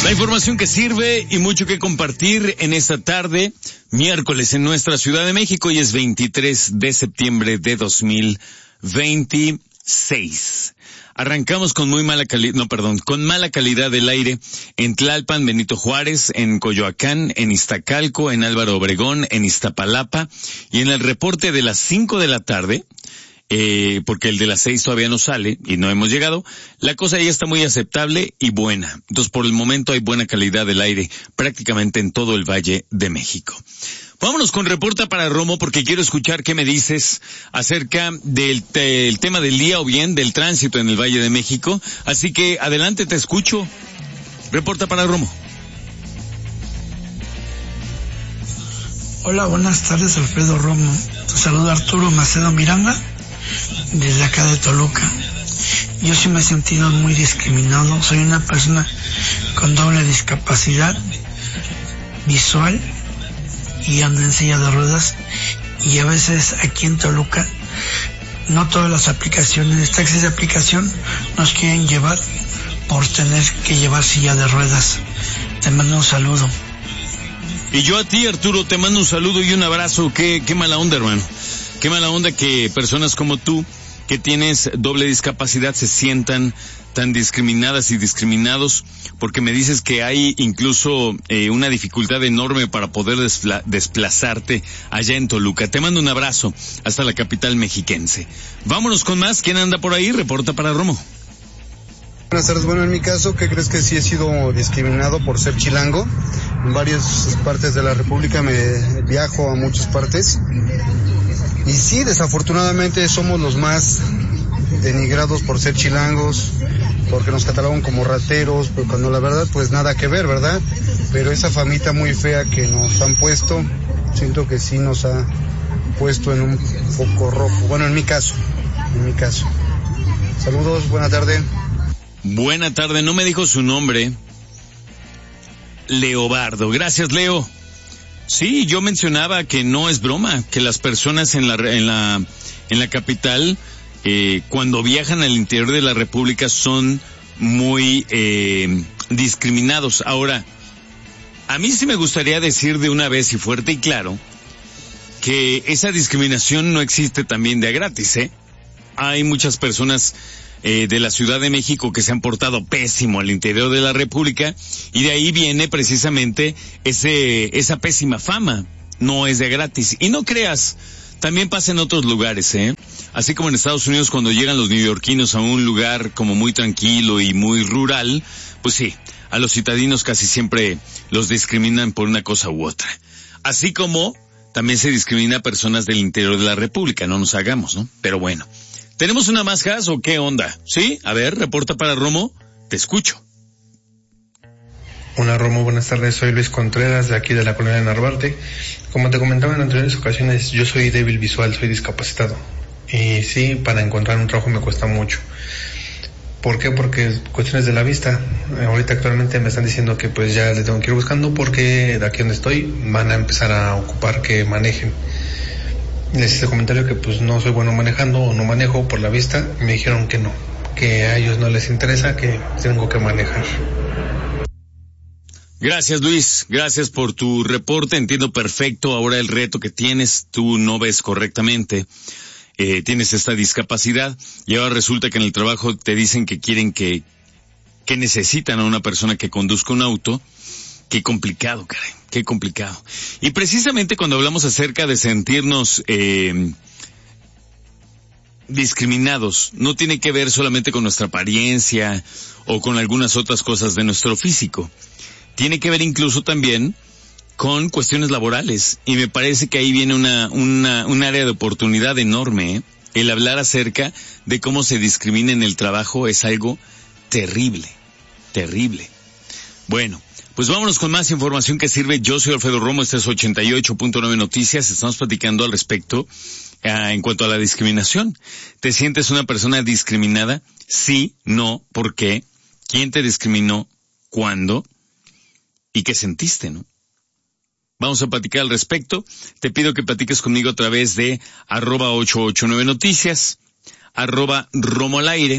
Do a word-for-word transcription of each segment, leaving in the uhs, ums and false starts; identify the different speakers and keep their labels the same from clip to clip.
Speaker 1: La información que sirve y mucho que compartir en esta tarde, miércoles en nuestra Ciudad de México, y es veintitrés de septiembre de dos mil veintiséis. Arrancamos con muy mala calidad, no, perdón, con mala calidad del aire en Tlalpan, Benito Juárez, en Coyoacán, en Iztacalco, en Álvaro Obregón, en Iztapalapa, y en el reporte de las cinco de la tarde, eh, porque el de las seis todavía no sale y no hemos llegado, la cosa ya está muy aceptable y buena. Entonces, por el momento hay buena calidad del aire prácticamente en todo el Valle de México. Vámonos con Reporta para Romo, porque quiero escuchar qué me dices acerca del te, el tema del día, o bien del tránsito en el Valle de México. Así que adelante, te escucho. Reporta para Romo.
Speaker 2: Hola, buenas tardes, Alfredo Romo. Te saluda Arturo Macedo Miranda, desde acá de Toluca. Yo sí me he sentido muy discriminado. Soy una persona con doble discapacidad visual y ando en silla de ruedas, y a veces aquí en Toluca no todas las aplicaciones, taxis de aplicación, nos quieren llevar por tener que llevar silla de ruedas. Te mando un saludo.
Speaker 1: Y yo a ti, Arturo, te mando un saludo y un abrazo. Qué, qué mala onda, hermano. Qué mala onda que personas como tú, que tienes doble discapacidad, se sientan tan discriminadas y discriminados, porque me dices que hay incluso eh, una dificultad enorme para poder despla- desplazarte allá en Toluca. Te mando un abrazo hasta la capital mexiquense. Vámonos con más. ¿Quién anda por ahí? Reporta para Romo.
Speaker 3: Buenas tardes. Bueno, en mi caso, ¿qué crees? Que sí he sido discriminado por ser chilango. En varias partes de la República me viajo a muchas partes. Y sí, desafortunadamente somos los más denigrados por ser chilangos, porque nos catalogan como rateros, pero cuando la verdad pues nada que ver, ¿verdad? Pero esa famita muy fea que nos han puesto, siento que sí nos ha puesto en un foco rojo. Bueno, en mi caso, en mi caso. Saludos, buena tarde.
Speaker 1: Buena tarde, no me dijo su nombre. Leobardo. Gracias, Leo. Sí, yo mencionaba que no es broma, que las personas en la en la en la capital, eh, cuando viajan al interior de la República, son muy eh, discriminados. Ahora, a mí sí me gustaría decir de una vez y fuerte y claro que esa discriminación no existe también de a gratis, ¿eh? Hay muchas personas eh, de la Ciudad de México que se han portado pésimo al interior de la República, y de ahí viene precisamente ese esa pésima fama. No es de gratis. Y no creas, también pasa en otros lugares, ¿eh? Así como en Estados Unidos, cuando llegan los neoyorquinos a un lugar como muy tranquilo y muy rural, pues sí, a los citadinos casi siempre los discriminan por una cosa u otra. Así como también se discrimina a personas del interior de la República, no nos hagamos, ¿no? Pero bueno, ¿tenemos una más, Jas, o qué onda? ¿Sí? A ver, reporta para Romo, te escucho.
Speaker 4: Hola Romo, buenas tardes, soy Luis Contreras de aquí de la colonia Narvarte. Como te comentaba en anteriores ocasiones, yo soy débil visual, soy discapacitado. Y sí, para encontrar un trabajo me cuesta mucho. ¿Por qué? Porque cuestiones de la vista. Ahorita actualmente me están diciendo que pues ya le tengo que ir buscando, porque de aquí donde estoy van a empezar a ocupar que manejen. Les hice comentario que pues no soy bueno manejando o no manejo por la vista. Me dijeron que no, que a ellos no les interesa, que tengo que manejar.
Speaker 1: Gracias, Luis, gracias por tu reporte. Entiendo perfecto ahora el reto que tienes. Tú no ves correctamente, eh, tienes esta discapacidad, y ahora resulta que en el trabajo te dicen que quieren que, que necesitan a una persona que conduzca un auto. Qué complicado, caray, qué complicado. Y precisamente cuando hablamos acerca de sentirnos eh, discriminados, no tiene que ver solamente con nuestra apariencia o con algunas otras cosas de nuestro físico. Tiene que ver incluso también con cuestiones laborales, y me parece que ahí viene una, una, un área de oportunidad enorme, ¿eh? El hablar acerca de cómo se discrimina en el trabajo es algo terrible, terrible. Bueno, pues vámonos con más información que sirve. Yo soy Alfredo Romo, este es ochenta y ocho punto nueve Noticias. Estamos platicando al respecto uh, en cuanto a la discriminación. ¿Te sientes una persona discriminada? Sí, no, ¿por qué? ¿Quién te discriminó? ¿Cuándo? ¿Y qué sentiste, no? Vamos a platicar al respecto. Te pido que platiques conmigo a través de arroba ochocientos ochenta y nueve Noticias, arroba Romo al aire,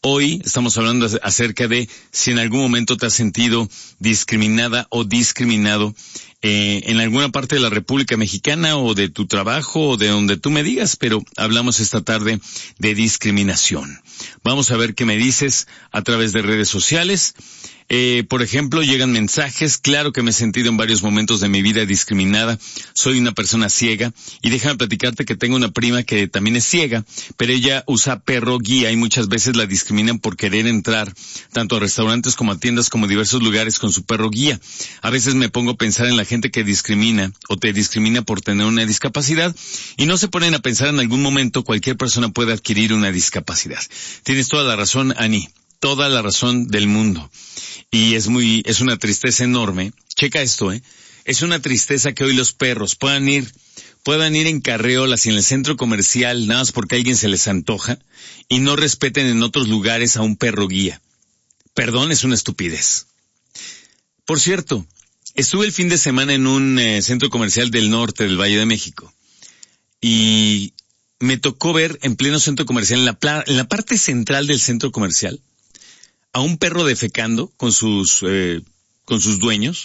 Speaker 1: Hoy estamos hablando acerca de si en algún momento te has sentido discriminada o discriminado eh, en alguna parte de la República Mexicana o de tu trabajo o de donde tú me digas, pero hablamos esta tarde de discriminación. Vamos a ver qué me dices a través de redes sociales. Eh, por ejemplo, llegan mensajes. Claro que me he sentido en varios momentos de mi vida discriminada. Soy una persona ciega y déjame platicarte que tengo una prima que también es ciega, pero ella usa perro guía y muchas veces la discriminan por querer entrar tanto a restaurantes como a tiendas como a diversos lugares con su perro guía. A veces me pongo a pensar en la gente que discrimina o te discrimina por tener una discapacidad y no se ponen a pensar en algún momento cualquier persona puede adquirir una discapacidad. Tienes toda la razón, Ani, toda la razón del mundo. Y es muy, es una tristeza enorme. Checa esto, eh. Es una tristeza que hoy los perros puedan ir, puedan ir en carreolas y en el centro comercial nada más porque a alguien se les antoja y no respeten en otros lugares a un perro guía. Perdón, es una estupidez. Por cierto, estuve el fin de semana en un eh, centro comercial del norte del Valle de México y me tocó ver en pleno centro comercial, en la, pla- en la parte central del centro comercial, a un perro defecando con sus eh, con sus dueños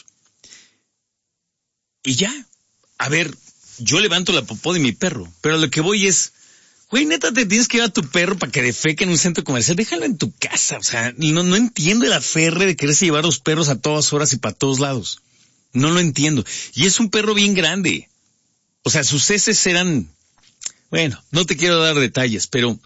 Speaker 1: y ya, a ver, yo levanto la popó de mi perro, pero a lo que voy es, güey, neta te tienes que llevar a tu perro para que defeque en un centro comercial, déjalo en tu casa, o sea, no, no entiendo el aferre de quererse llevar los perros a todas horas y para todos lados, no lo entiendo, y es un perro bien grande, o sea, sus heces eran, bueno, no te quiero dar detalles, pero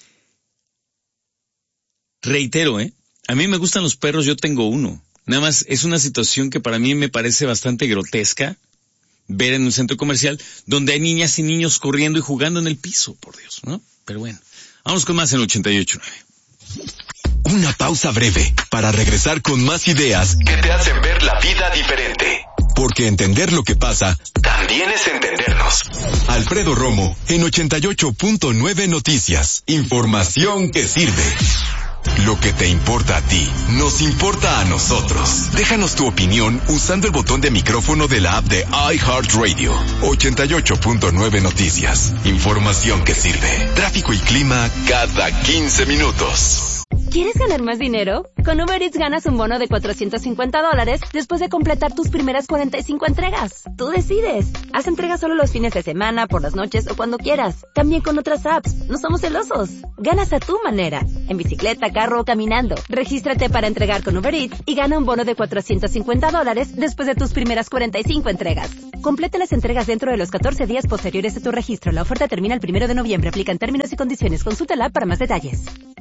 Speaker 1: reitero, eh, a mí me gustan los perros, yo tengo uno. Nada más es una situación que para mí me parece bastante grotesca ver en un centro comercial donde hay niñas y niños corriendo y jugando en el piso, por Dios, ¿no? Pero bueno, vamos con más en ochenta y ocho punto nueve.
Speaker 5: Una pausa breve para regresar con más ideas que te hacen ver la vida diferente. Porque entender lo que pasa también es entendernos. Alfredo Romo en ochenta y ocho punto nueve Noticias. Información que sirve. Lo que te importa a ti, nos importa a nosotros. Déjanos tu opinión usando el botón de micrófono de la app de iHeartRadio. ochenta y ocho punto nueve Noticias. Información que sirve. Tráfico y clima cada quince minutos.
Speaker 6: ¿Quieres ganar más dinero? Con Uber Eats ganas un bono de cuatrocientos cincuenta dólares después de completar tus primeras cuarenta y cinco entregas. Tú decides. Haz entregas solo los fines de semana, por las noches o cuando quieras. También con otras apps. No somos celosos. Ganas a tu manera. En bicicleta, carro o caminando. Regístrate para entregar con Uber Eats y gana un bono de cuatrocientos cincuenta dólares después de tus primeras cuarenta y cinco entregas. Completa las entregas dentro de los catorce días posteriores a tu registro. La oferta termina el primero de noviembre. Aplican términos y condiciones. Consulta la app para más detalles.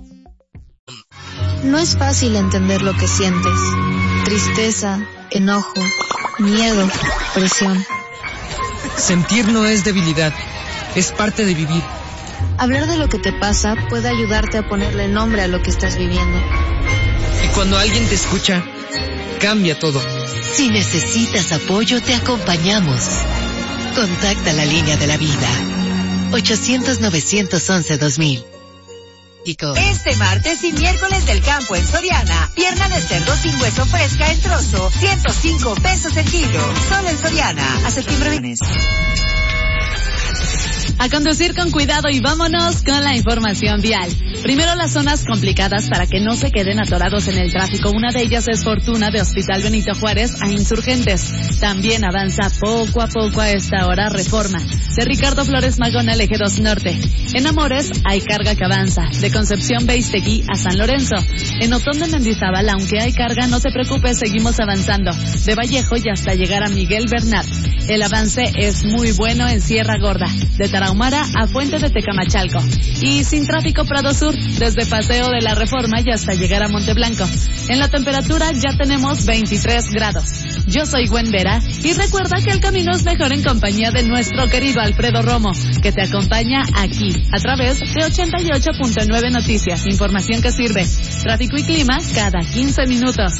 Speaker 7: No es fácil entender lo que sientes. Tristeza, enojo, miedo, presión.
Speaker 8: Sentir no es debilidad, es parte de vivir.
Speaker 7: Hablar de lo que te pasa puede ayudarte a ponerle nombre a lo que estás viviendo.
Speaker 8: Y cuando alguien te escucha, cambia todo.
Speaker 9: Si necesitas apoyo, te acompañamos. Contacta la línea de la vida. ochocientos, novecientos once, dos mil.
Speaker 10: Este martes y miércoles del campo en Soriana, pierna de cerdo sin hueso fresca en trozo, ciento cinco pesos el kilo. Solo en Soriana, a septiembre veinte.
Speaker 11: A conducir con cuidado y vámonos con la información vial. Primero, las zonas complicadas para que no se queden atorados en el tráfico. Una de ellas es Fortuna, de Hospital Benito Juárez a Insurgentes. También avanza poco a poco a esta hora Reforma, de Ricardo Flores Magón al Eje dos Norte. En Amores hay carga que avanza, de Concepción Beistegui a San Lorenzo. En Otón de Mendizábal, aunque hay carga, no te preocupes, seguimos avanzando. De Vallejo y hasta llegar a Miguel Bernat. El avance es muy bueno en Sierra Gorda, de Tarahumara a Fuente de Tecamachalco. Y sin tráfico Prado Sur, desde Paseo de la Reforma y hasta llegar a Monteblanco. En la temperatura ya tenemos veintitrés grados. Yo soy Gwen Vera y recuerda que el camino es mejor en compañía de nuestro querido Alfredo Romo, que te acompaña aquí, a través de ochenta y ocho punto nueve Noticias. Información que sirve. Tráfico y clima cada quince minutos.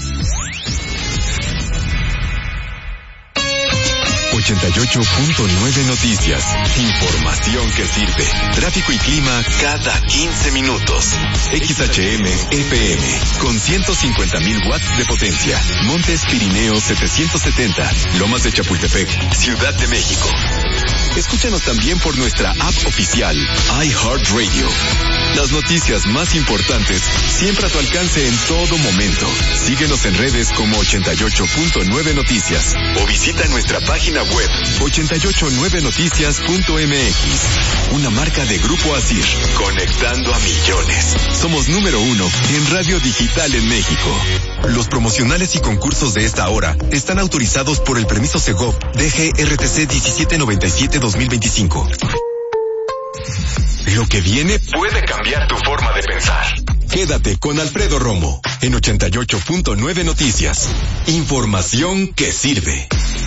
Speaker 5: ochenta y ocho punto nueve Noticias. Información que sirve. Tráfico y clima cada quince minutos. X H M F M con ciento cincuenta mil watts de potencia. Montes Pirineos setecientos setenta. Lomas de Chapultepec, Ciudad de México. Escúchanos también por nuestra app oficial, iHeartRadio. Las noticias más importantes siempre a tu alcance en todo momento. Síguenos en redes como ochenta y ocho punto nueve Noticias o visita nuestra página web ochenta y ocho nueve noticias punto m x. Una marca de Grupo Asir, conectando a millones. Somos número uno en radio digital en México. Los promocionales y concursos de esta hora están autorizados por el permiso Segov D G R T C diecisiete noventa y siete dos mil veinticinco. Lo que viene puede cambiar tu forma de pensar. Quédate con Alfredo Romo en ochenta y ocho punto nueve Noticias. Información que sirve.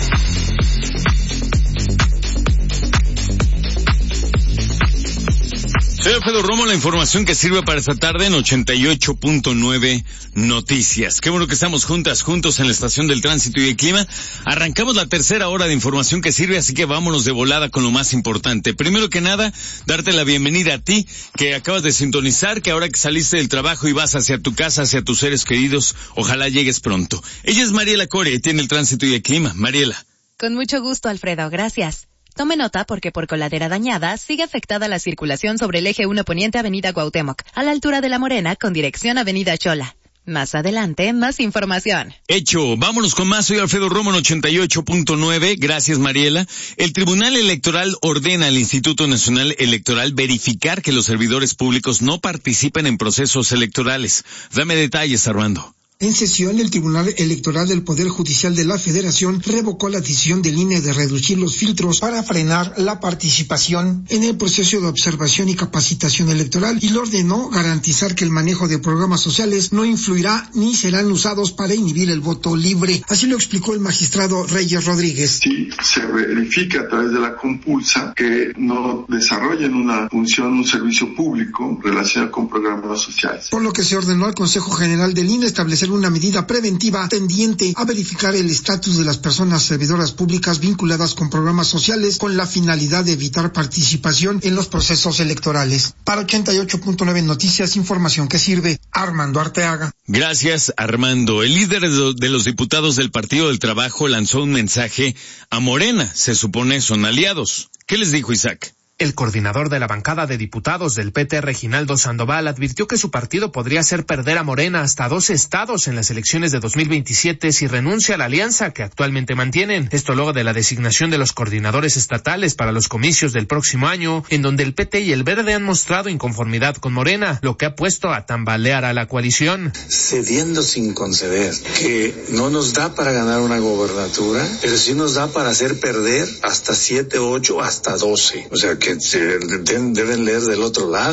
Speaker 1: Soy Alfredo Romo, la información que sirve para esta tarde en ochenta y ocho punto nueve Noticias. Qué bueno que estamos juntas, juntos en la estación del tránsito y el clima. Arrancamos la tercera hora de información que sirve, así que vámonos de volada con lo más importante. Primero que nada, darte la bienvenida a ti, que acabas de sintonizar, que ahora que saliste del trabajo y vas hacia tu casa, hacia tus seres queridos, ojalá llegues pronto. Ella es Mariela Core y tiene el tránsito y el clima. Mariela.
Speaker 12: Con mucho gusto, Alfredo, gracias. Tome nota porque por coladera dañada sigue afectada la circulación sobre el eje uno Poniente Avenida Cuauhtémoc, a la altura de La Morena con dirección Avenida Xola. Más adelante, más información.
Speaker 1: Hecho, vámonos con más. Soy Alfredo Romo en ochenta y ocho punto nueve. Gracias, Mariela. El Tribunal Electoral ordena al Instituto Nacional Electoral verificar que los servidores públicos no participen en procesos electorales. Dame detalles, Armando.
Speaker 13: En sesión, el Tribunal Electoral del Poder Judicial de la Federación revocó la decisión del I N E de reducir los filtros para frenar la participación en el proceso de observación y capacitación electoral y le ordenó garantizar que el manejo de programas sociales no influirá ni serán usados para inhibir el voto libre. Así lo explicó el magistrado Reyes Rodríguez.
Speaker 14: Sí, se verifica a través de la compulsa que no desarrollen una función, un servicio público relacionado con programas sociales.
Speaker 13: Por lo que se ordenó al Consejo General del I N E establecer una medida preventiva tendiente a verificar el estatus de las personas servidoras públicas vinculadas con programas sociales con la finalidad de evitar participación en los procesos electorales. Para ochenta y ocho punto nueve Noticias, información que sirve, Armando Arteaga.
Speaker 1: Gracias, Armando. El líder de los diputados del Partido del Trabajo lanzó un mensaje a Morena. Se supone son aliados. ¿Qué les dijo Isaac?
Speaker 15: El coordinador de la bancada de diputados del P T, Reginaldo Sandoval, advirtió que su partido podría hacer perder a Morena hasta dos estados en las elecciones de dos mil veintisiete si renuncia a la alianza que actualmente mantienen. Esto luego de la designación de los coordinadores estatales para los comicios del próximo año, en donde el P T y el Verde han mostrado inconformidad con Morena, lo que ha puesto a tambalear a la coalición.
Speaker 16: Cediendo sin conceder, que no nos da para ganar una gobernatura, pero sí nos da para hacer perder hasta siete, ocho, hasta doce. O sea, que se deben, deben leer del otro lado.